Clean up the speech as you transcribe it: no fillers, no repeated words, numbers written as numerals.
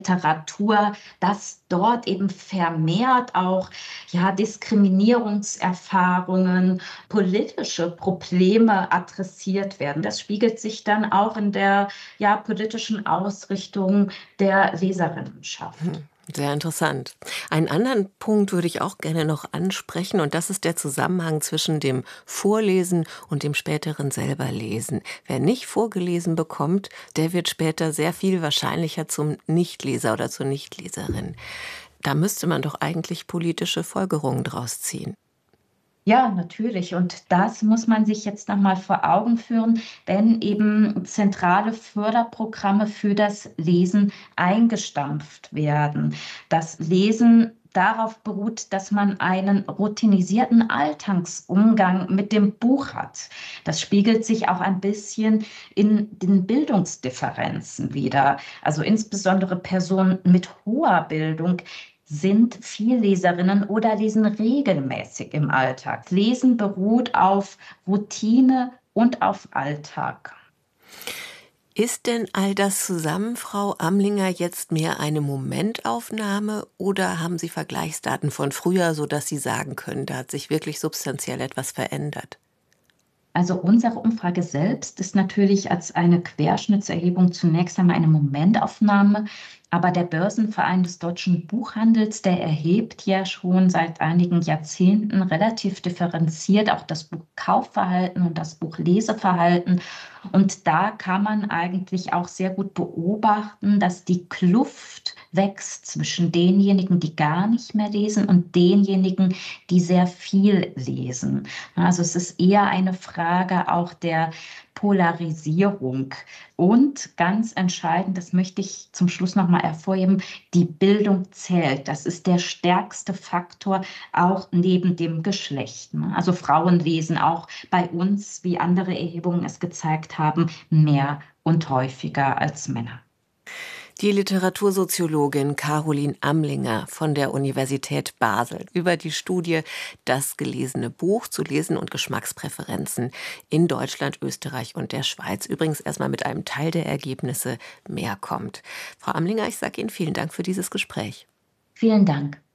Literatur, dass dort eben vermehrt auch Diskriminierungserfahrungen, politische Probleme adressiert werden. Das spiegelt sich dann auch in der politischen Ausrichtung der Leserinnenschaft. Sehr interessant. Einen anderen Punkt würde ich auch gerne noch ansprechen, und das ist der Zusammenhang zwischen dem Vorlesen und dem späteren Selberlesen. Wer nicht vorgelesen bekommt, der wird später sehr viel wahrscheinlicher zum Nichtleser oder zur Nichtleserin. Da müsste man doch eigentlich politische Folgerungen draus ziehen. Ja, natürlich. Und das muss man sich jetzt nochmal vor Augen führen, wenn eben zentrale Förderprogramme für das Lesen eingestampft werden. Das Lesen darauf beruht, dass man einen routinisierten Alltagsumgang mit dem Buch hat. Das spiegelt sich auch ein bisschen in den Bildungsdifferenzen wider. Also insbesondere Personen mit hoher Bildung sind Vielleserinnen oder lesen regelmäßig im Alltag. Lesen beruht auf Routine und auf Alltag. Ist denn all das zusammen, Frau Amlinger, jetzt mehr eine Momentaufnahme oder haben Sie Vergleichsdaten von früher, sodass Sie sagen können, da hat sich wirklich substanziell etwas verändert? Also unsere Umfrage selbst ist natürlich als eine Querschnittserhebung zunächst einmal eine Momentaufnahme, aber der Börsenverein des deutschen Buchhandels, der erhebt ja schon seit einigen Jahrzehnten relativ differenziert auch das Buchkaufverhalten und das Buchleseverhalten. Und da kann man eigentlich auch sehr gut beobachten, dass die Kluft wächst zwischen denjenigen, die gar nicht mehr lesen und denjenigen, die sehr viel lesen. Also es ist eher eine Frage auch der Polarisierung. Und ganz entscheidend, das möchte ich zum Schluss nochmal hervorheben, die Bildung zählt. Das ist der stärkste Faktor, auch neben dem Geschlecht. Also Frauen lesen auch bei uns, wie andere Erhebungen es gezeigt haben, mehr und häufiger als Männer. Die Literatursoziologin Caroline Amlinger von der Universität Basel über die Studie Das gelesene Buch zu Lesen und Geschmackspräferenzen in Deutschland, Österreich und der Schweiz. Übrigens erstmal mit einem Teil der Ergebnisse. Mehr kommt. Frau Amlinger, ich sage Ihnen vielen Dank für dieses Gespräch. Vielen Dank.